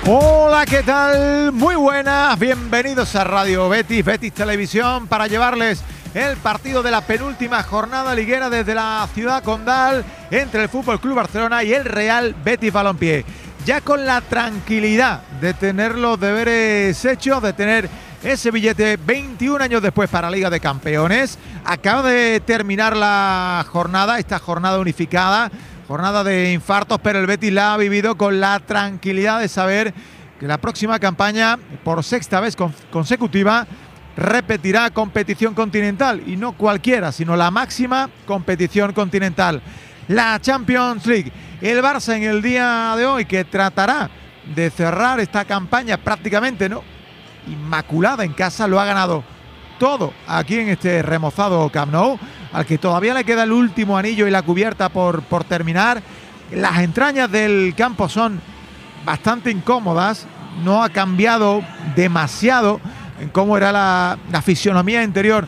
Hola, ¿qué tal? Muy buenas, bienvenidos a Radio Betis, Betis Televisión, para llevarles el partido de la penúltima jornada liguera desde la ciudad condal entre el Fútbol Club Barcelona y el Real Betis Balompié. Ya con la tranquilidad de tener los deberes hechos, de tener ese billete 21 años después para Liga de Campeones. Acaba de terminar la jornada, esta jornada unificada, jornada de infartos, pero el Betis la ha vivido con la tranquilidad de saber que la próxima campaña, por sexta vez consecutiva, repetirá competición continental, y no cualquiera, sino la máxima competición continental, la Champions League. El Barça en el día de hoy, que tratará de cerrar esta campaña prácticamente, ¿no?, inmaculada en casa, lo ha ganado todo aquí en este remozado Camp Nou, al que todavía le queda el último anillo y la cubierta por terminar. Las entrañas del campo son bastante incómodas, no ha cambiado demasiado en cómo era la fisionomía interior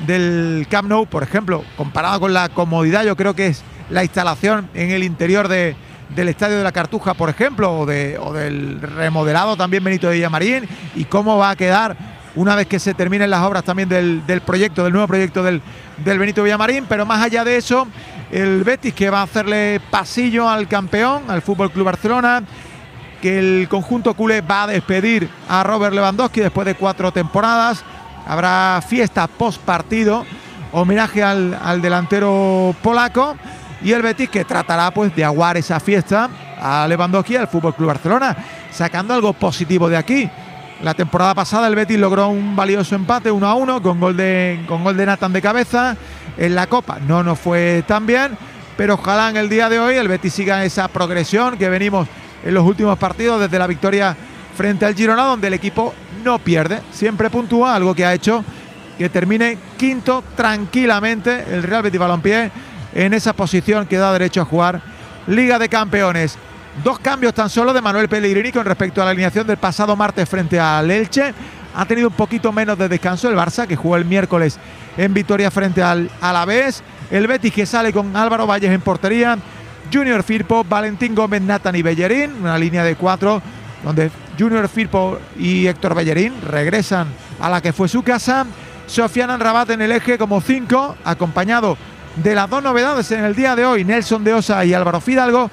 del Camp Nou, por ejemplo, comparado con la comodidad, yo creo que es la instalación en el interior del Estadio de la Cartuja, por ejemplo, o del remodelado también Benito Villamarín, y cómo va a quedar una vez que se terminen las obras también del nuevo proyecto del Benito Villamarín. Pero más allá de eso, el Betis, que va a hacerle pasillo al campeón, al Fútbol Club Barcelona, que el conjunto culé va a despedir a Robert Lewandowski después de 4 temporadas. Habrá fiesta post partido, homenaje al delantero polaco, y el Betis, que tratará pues de aguar esa fiesta a Lewandowski, al Fútbol Club Barcelona, sacando algo positivo de aquí. La temporada pasada el Betis logró un valioso empate 1-1 con gol de Nathan de cabeza. En la Copa no nos fue tan bien, pero ojalá en el día de hoy el Betis siga esa progresión que venimos en los últimos partidos, desde la victoria frente al Girona, donde el equipo no pierde, siempre puntúa, algo que ha hecho que termine quinto tranquilamente el Real Betis Balompié en esa posición que da derecho a jugar Liga de Campeones. 2 cambios tan solo de Manuel Pellegrini con respecto a la alineación del pasado martes frente al Elche. Ha tenido un poquito menos de descanso el Barça, que jugó el miércoles en victoria frente al Alavés. El Betis, que sale con Álvaro Valles en portería, Junior Firpo, Valentín Gómez, Nathan y Bellerín, una línea de 4 donde Junior Firpo y Héctor Bellerín regresan a la que fue su casa. Sofiane Amrabat en el eje como 5, acompañado de las 2 novedades en el día de hoy, Nelson de Osa y Álvaro Fidalgo.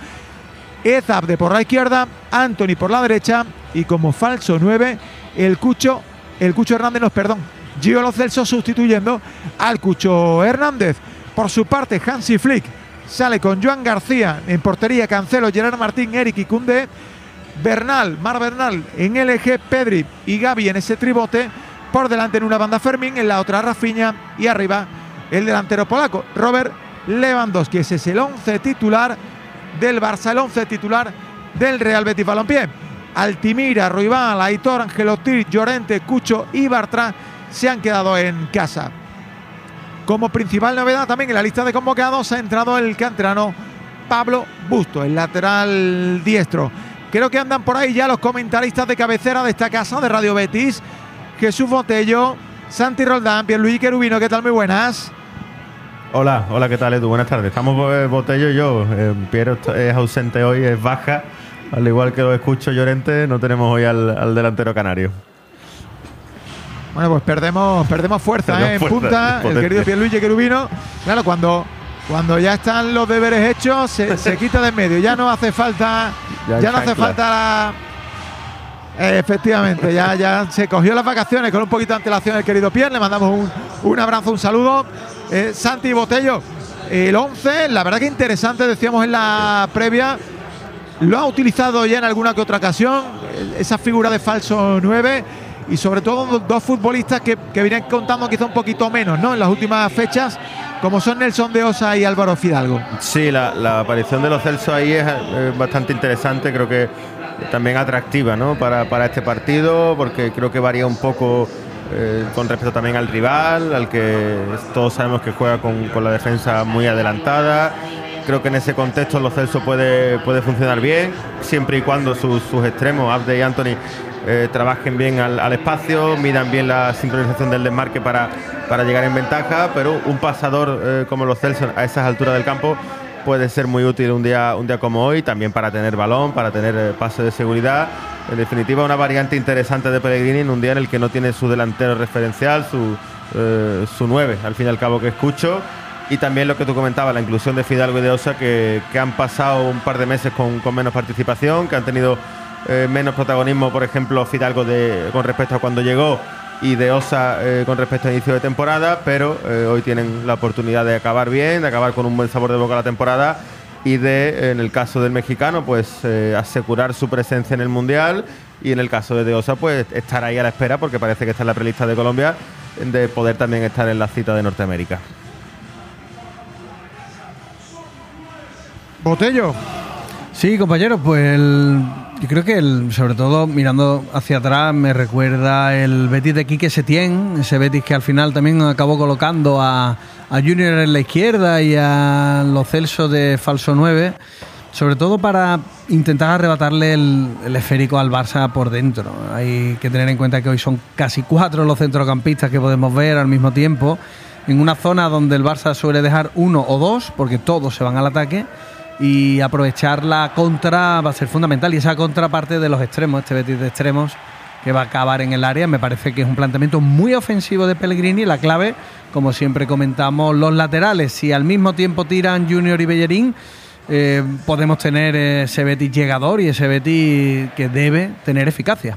Ezabde por la izquierda, Anthony por la derecha, y como falso 9 el Cucho Hernández, Gio Lo Celso, sustituyendo al Cucho Hernández. Por su parte, Hansi Flick sale con Joan García en portería, Cancelo, Gerard Martín, Eric y Koundé, Mar Bernal en el eje, Pedri y Gavi en ese tribote, por delante en una banda Fermín, en la otra Rafinha, y arriba el delantero polaco Robert Lewandowski. Ese es el 11 titular del Barça, el 11 titular del Real Betis Balompié. Altimira, Ruibal, Aitor, Angelotti, Llorente, Cucho y Bartra se han quedado en casa. Como principal novedad también en la lista de convocados ha entrado el canterano Pablo Busto, el lateral diestro. Creo que andan por ahí ya los comentaristas de cabecera de esta casa de Radio Betis: Jesús Botello, Santi Roldán, Pierluigi Cherubino. ¿Qué tal? Muy buenas. Hola, ¿qué tal, Edu? Buenas tardes. Estamos Botello y yo. Piero es ausente hoy, es baja. Al igual que lo escucho Llorente, no tenemos hoy al delantero canario. Bueno, pues perdemos fuerza, en punta, el querido Pierluigi Cherubino. Claro, cuando ya están los deberes hechos, se quita de en medio. Ya no hace falta. Ya no hace falta efectivamente, ya se cogió las vacaciones con un poquito de antelación el querido Pierre. Le mandamos un abrazo, un saludo. Santi Botello, el 11, la verdad que interesante, decíamos en la previa, lo ha utilizado ya en alguna que otra ocasión, esa figura de falso 9, y sobre todo 2 futbolistas que vienen contando quizá un poquito menos, ¿no?, en las últimas fechas, como son Nelson de Osa y Álvaro Fidalgo. Sí, la aparición de Lo Celso ahí es bastante interesante, creo que también atractiva, ¿no?, para este partido, porque creo que varía un poco con respecto también al rival, al que todos sabemos que juega con la defensa muy adelantada. Creo que en ese contexto Lo Celso puede funcionar bien, siempre y cuando sus extremos, Abde y Anthony, trabajen bien al espacio, midan bien la sincronización del desmarque para llegar en ventaja, pero un pasador como Lo Celso a esas alturas del campo puede ser muy útil un día como hoy, también para tener balón, para tener pase de seguridad. En definitiva, una variante interesante de Pellegrini en un día en el que no tiene su delantero referencial, su 9, al fin y al cabo, que escucho. Y también lo que tú comentabas, la inclusión de Fidalgo y de Osa, que han pasado un par de meses con menos participación, que han tenido menos protagonismo, por ejemplo, Fidalgo con respecto a cuando llegó, y de Osa con respecto a inicio de temporada, pero hoy tienen la oportunidad de acabar bien, de acabar con un buen sabor de boca la temporada y de, en el caso del mexicano, pues asegurar su presencia en el Mundial, y en el caso de Osa, pues estar ahí a la espera, porque parece que está en la prelista de Colombia, de poder también estar en la cita de Norteamérica. Botello. Sí, compañeros, pues yo creo que sobre todo mirando hacia atrás me recuerda el Betis de Quique Setién, ese Betis que al final también acabó colocando a Junior en la izquierda y a Lo Celso de falso 9, sobre todo para intentar arrebatarle el esférico al Barça por dentro. Hay que tener en cuenta que hoy son casi 4 los centrocampistas que podemos ver al mismo tiempo, en una zona donde el Barça suele dejar 1 o 2, porque todos se van al ataque, y aprovechar la contra va a ser fundamental, y esa contraparte de los extremos, este Betis de extremos que va a acabar en el área, me parece que es un planteamiento muy ofensivo de Pellegrini. La clave, como siempre comentamos, los laterales. Si al mismo tiempo tiran Junior y Bellerín, podemos tener ese Betis llegador y ese Betis que debe tener eficacia.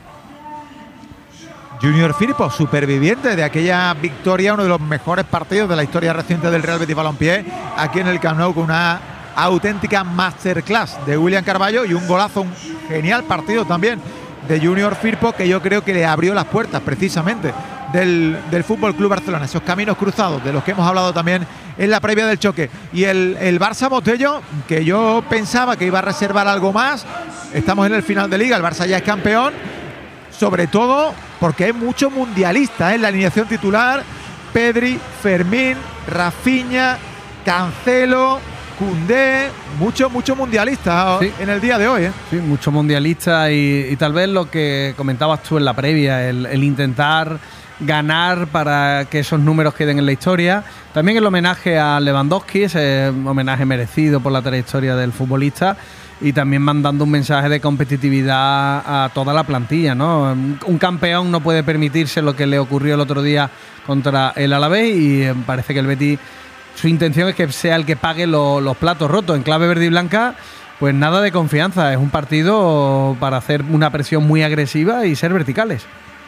Junior Firpo, superviviente de aquella victoria, uno de los mejores partidos de la historia reciente del Real Betis Balompié, aquí en el Camp Nou, con una auténtica masterclass de William Carballo y un golazo, un genial partido también de Junior Firpo, que yo creo que le abrió las puertas precisamente del Fútbol Club Barcelona, esos caminos cruzados de los que hemos hablado también en la previa del choque. Y el Barça, Botello, que yo pensaba que iba a reservar algo más, estamos en el final de liga, el Barça ya es campeón, sobre todo porque hay mucho mundialista en la alineación titular: Pedri, Fermín, Rafinha, Cancelo, Koundé, mucho mundialista, sí, en el día de hoy. Sí, mucho mundialista, y tal vez lo que comentabas tú en la previa, el intentar ganar para que esos números queden en la historia. También el homenaje a Lewandowski, ese homenaje merecido por la trayectoria del futbolista, y también mandando un mensaje de competitividad a toda la plantilla, ¿no? Un campeón no puede permitirse lo que le ocurrió el otro día contra el Alavés, y parece que el Betis, su intención es que sea el que pague los platos rotos. En clave verde y blanca, pues nada de confianza. Es un partido para hacer una presión muy agresiva y ser verticales.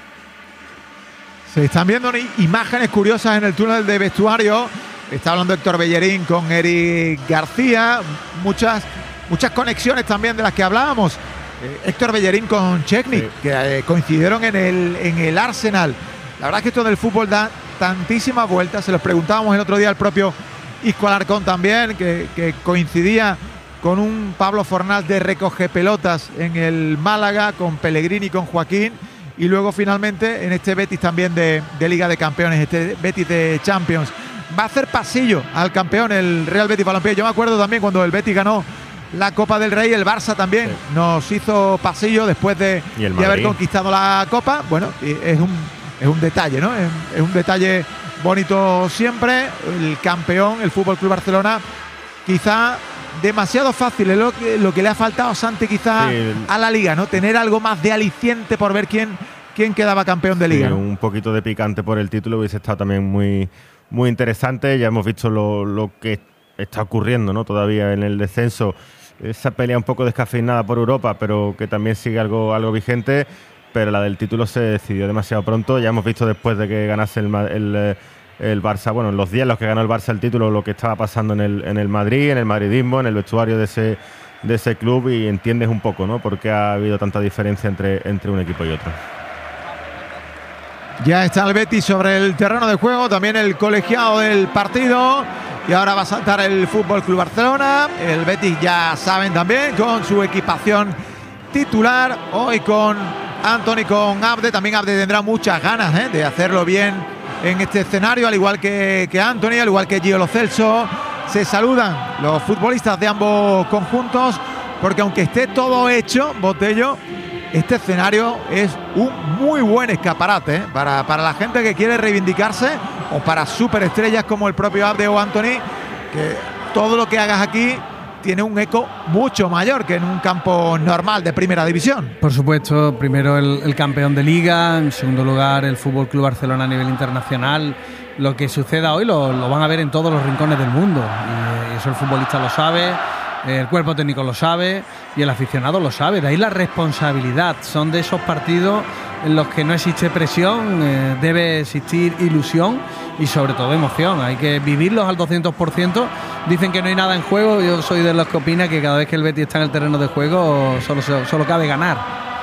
Se están viendo imágenes curiosas en el túnel de vestuario. Está hablando Héctor Bellerín con Eric García. Muchas conexiones también de las que hablábamos. Héctor Bellerín con Cheknik, sí, que coincidieron en el Arsenal. La verdad es que esto del fútbol da tantísimas vueltas. Se los preguntábamos el otro día al propio Isco Alarcón también, que coincidía con un Pablo Fornals de recoge pelotas en el Málaga, con Pellegrini, con Joaquín, y luego finalmente en este Betis también de Liga de Campeones, este Betis de Champions. Va a hacer pasillo al campeón el Real Betis Balompié. Yo me acuerdo también cuando el Betis ganó la Copa del Rey, el Barça también, sí, nos hizo pasillo después de haber conquistado la Copa. Bueno, es un detalle, ¿no? Es un detalle bonito siempre. El campeón, el Fútbol Club Barcelona, quizá demasiado fácil, es lo que le ha faltado a Santi quizá, sí, a la Liga, ¿no? Tener algo más de aliciente por ver quién quedaba campeón de Liga, sí, ¿no? Un poquito de picante por el título hubiese estado también muy, muy interesante. Ya hemos visto lo que está ocurriendo, ¿no? Todavía en el descenso, esa pelea un poco descafeinada por Europa, pero que también sigue algo vigente. Pero la del título se decidió demasiado pronto. Ya hemos visto después de que ganase el Barça, bueno, en los días en los que ganó el Barça el título, lo que estaba pasando en el Madrid, en el madridismo, en el vestuario de ese club, y entiendes un poco, ¿no?, por qué ha habido tanta diferencia entre un equipo y otro. Ya está el Betis sobre el terreno de juego, también el colegiado del partido, y ahora va a saltar el Fútbol Club Barcelona. El Betis, ya saben, también con su equipación titular, hoy con Antony, con Abde. También Abde tendrá muchas ganas de hacerlo bien en este escenario, al igual que Antony, al igual que Gio Lo Celso. Se saludan los futbolistas de ambos conjuntos, porque aunque esté todo hecho, Botello, este escenario es un muy buen escaparate para la gente que quiere reivindicarse, o para superestrellas como el propio Abde o Antony, que todo lo que hagas aquí tiene un eco mucho mayor que en un campo normal de primera división. Por supuesto, primero el campeón de Liga, en segundo lugar el Fútbol Club Barcelona a nivel internacional. Lo que suceda hoy lo van a ver en todos los rincones del mundo, y eso el futbolista lo sabe, el cuerpo técnico lo sabe y el aficionado lo sabe. De ahí la responsabilidad. Son de esos partidos en los que no existe presión, debe existir ilusión y sobre todo emoción. Hay que vivirlos al 200%. Dicen que no hay nada en juego. Yo soy de los que opina que cada vez que el Betis está en el terreno de juego solo cabe ganar.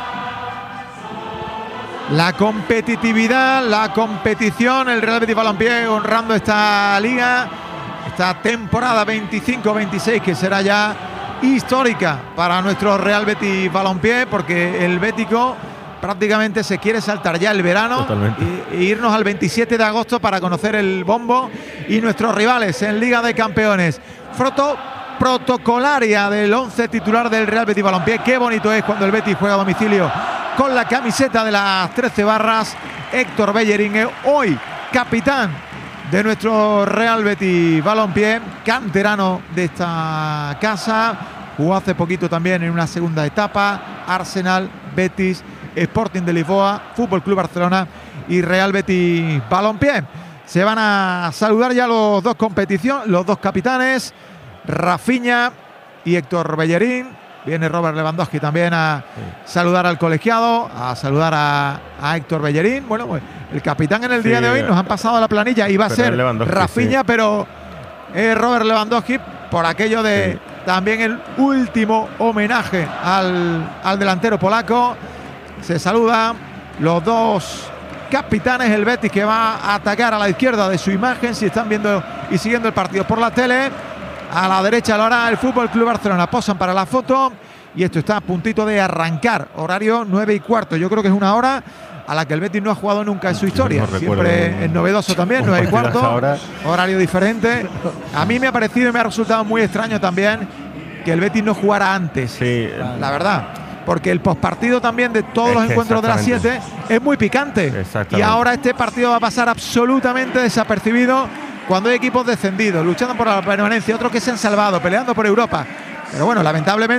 La competitividad, la competición, el Real Betis Balompié honrando esta liga, esta temporada 25-26 que será ya histórica para nuestro Real Betis Balompié, porque el bético prácticamente se quiere saltar ya el verano e irnos al 27 de agosto para conocer el bombo y nuestros rivales en Liga de Campeones. Foto protocolaria del 11 titular del Real Betis Balompié. Qué bonito es cuando el Betis juega a domicilio con la camiseta de las 13 barras. Héctor Bellerín, hoy capitán de nuestro Real Betis Balompié, canterano de esta casa. Jugó hace poquito también en una segunda etapa. Arsenal, Betis, Sporting de Lisboa, Fútbol Club Barcelona y Real Betis Balompié. Se van a saludar ya los dos capitanes, Rafinha y Héctor Bellerín. Viene Robert Lewandowski también a saludar al colegiado, a saludar a Héctor Bellerín. Bueno, pues el capitán en el día de hoy nos han pasado la planilla y va a ser Rafinha, pero Robert Lewandowski, por aquello de también el último homenaje al delantero polaco. Se saludan los dos capitanes. El Betis, que va a atacar a la izquierda de su imagen, si están viendo y siguiendo el partido por la tele. A la derecha lo hará el Fútbol Club Barcelona. Posan para la foto y esto está a puntito de arrancar. Horario 9:15. Yo creo que es una hora a la que el Betis no ha jugado nunca en su historia. Siempre es novedoso también, 9:15. Horario diferente. A mí me ha parecido y me ha resultado muy extraño también que el Betis no jugara antes. Sí. La verdad. Porque el postpartido también de todos los encuentros de las 7 es muy picante. Y ahora este partido va a pasar absolutamente desapercibido cuando hay equipos descendidos, luchando por la permanencia, otros que se han salvado, peleando por Europa. Pero bueno, lamentablemente